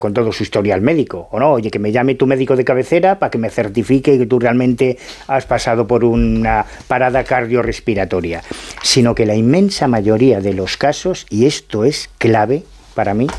con todo su historial médico, o no, oye, que me llame tu médico de cabecera para que me certifique que tú realmente has pasado por una parada cardiorrespiratoria, sino que la inmensa mayoría de los casos, y esto es clave para mí,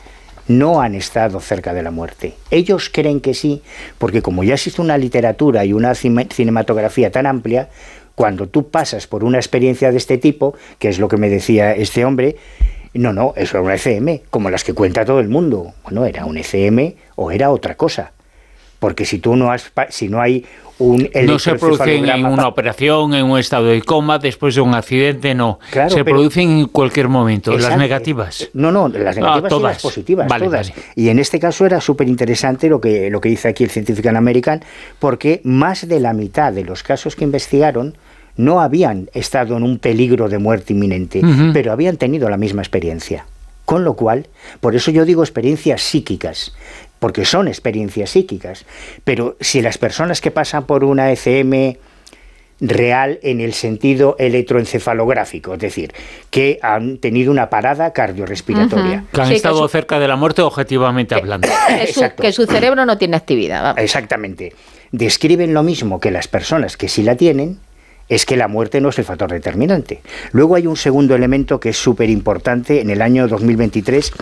no han estado cerca de la muerte. Ellos creen que sí, porque como ya existe una literatura y una cinematografía tan amplia, cuando tú pasas por una experiencia de este tipo, que es lo que me decía este hombre, no, eso era una ECM, como las que cuenta todo el mundo. Bueno, era un ECM o era otra cosa. Porque si no hay un electroencefalograma... No se producen en una operación, en un estado de coma, después de un accidente, no. Claro, se producen en cualquier momento. Exacto. Las negativas. No, las negativas todas. Y las positivas, vale, todas. Vale. Y en este caso era súper interesante lo que dice aquí el Scientific American, porque más de la mitad de los casos que investigaron no habían estado en un peligro de muerte inminente, pero habían tenido la misma experiencia. Con lo cual, por eso yo digo experiencias psíquicas, porque son experiencias psíquicas. Pero si las personas que pasan por una ECM real en el sentido electroencefalográfico, es decir, que han tenido una parada cardiorrespiratoria. Que han estado cerca de la muerte objetivamente hablando. Que su cerebro no tiene actividad. Vamos. Exactamente. Describen lo mismo que las personas que sí la tienen, es que la muerte no es el factor determinante. Luego hay un segundo elemento que es súper importante. En el año 2023,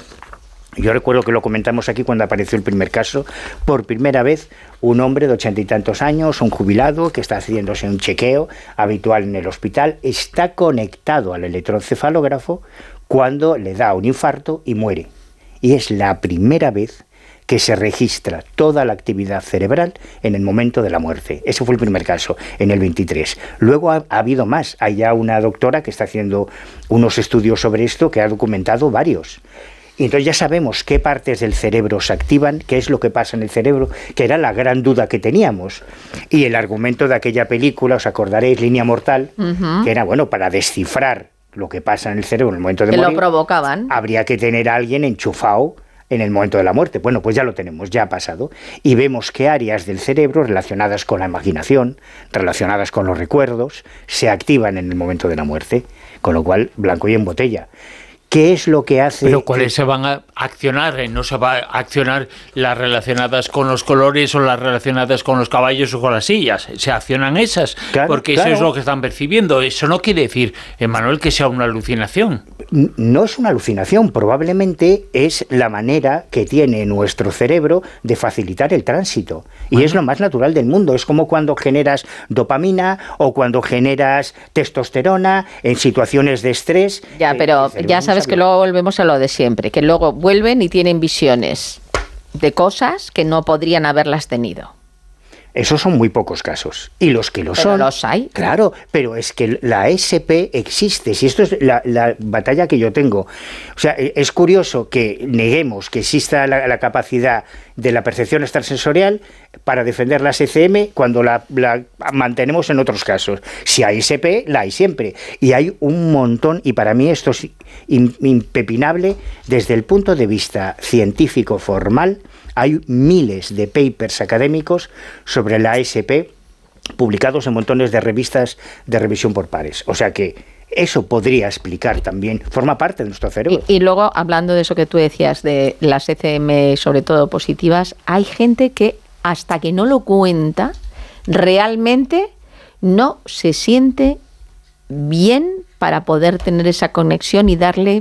yo recuerdo que lo comentamos aquí cuando apareció el primer caso, por primera vez un hombre de 80 y tantos años, un jubilado que está haciéndose un chequeo habitual en el hospital, está conectado al electroencefalógrafo cuando le da un infarto y muere. Y es la primera vez que se registra toda la actividad cerebral en el momento de la muerte. Ese fue el primer caso, en el 23. Luego ha habido más. Hay ya una doctora que está haciendo unos estudios sobre esto, que ha documentado varios. Y entonces ya sabemos qué partes del cerebro se activan, qué es lo que pasa en el cerebro, que era la gran duda que teníamos. Y el argumento de aquella película, os acordaréis, Línea Mortal, que era, bueno, para descifrar lo que pasa en el cerebro en el momento de morir, lo provocaban. Habría que tener a alguien enchufado en el momento de la muerte. Bueno, pues ya lo tenemos, ya ha pasado. Y vemos qué áreas del cerebro relacionadas con la imaginación, relacionadas con los recuerdos, se activan en el momento de la muerte. Con lo cual, blanco y en botella. ¿Qué es lo que hace? Pero ¿cuáles se van a accionar? No se va a accionar las relacionadas con los colores o las relacionadas con los caballos o con las sillas. Se accionan esas, claro, porque eso es lo que están percibiendo. Eso no quiere decir, Emmanuel, que sea una alucinación. No es una alucinación, probablemente es la manera que tiene nuestro cerebro de facilitar el tránsito. Y es lo más natural del mundo. Es como cuando generas dopamina o cuando generas testosterona en situaciones de estrés. Ya, pero ya sabes que luego volvemos a lo de siempre, que luego vuelven y tienen visiones de cosas que no podrían haberlas tenido. Esos son muy pocos casos. Y los que lo son... Pero los hay. Claro, pero es que la SP existe. Si esto es la batalla que yo tengo. O sea, es curioso que neguemos que exista la capacidad de la percepción extrasensorial para defender las ECM cuando la mantenemos en otros casos. Si hay SP, la hay siempre. Y hay un montón, y para mí esto es impepinable, desde el punto de vista científico formal. Hay miles de papers académicos sobre la ASP publicados en montones de revistas de revisión por pares. O sea que eso podría explicar también, forma parte de nuestro cerebro. Y luego, hablando de eso que tú decías, de las ECM, sobre todo positivas, hay gente que hasta que no lo cuenta, realmente no se siente bien para poder tener esa conexión y darle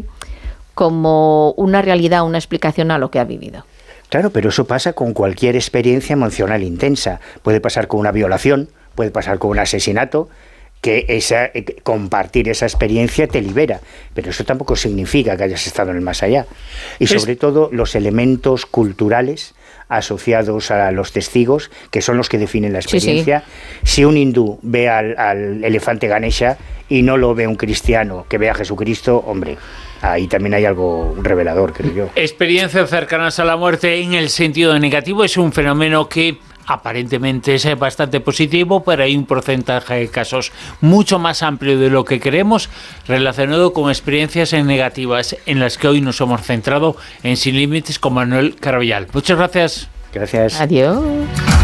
como una realidad, una explicación a lo que ha vivido. Claro, pero eso pasa con cualquier experiencia emocional intensa. Puede pasar con una violación, puede pasar con un asesinato, que compartir esa experiencia te libera. Pero eso tampoco significa que hayas estado en el más allá. Y sobre todo los elementos culturales asociados a los testigos, que son los que definen la experiencia. Sí. Si un hindú ve al elefante Ganesha y no lo ve un cristiano que ve a Jesucristo, hombre, ahí también hay algo revelador, creo yo. Experiencias cercanas a la muerte en el sentido negativo es un fenómeno que aparentemente es bastante positivo, pero hay un porcentaje de casos mucho más amplio de lo que creemos relacionado con experiencias negativas en las que hoy nos hemos centrado en Sin Límites con Manuel Carballal. Muchas gracias. Gracias. Adiós.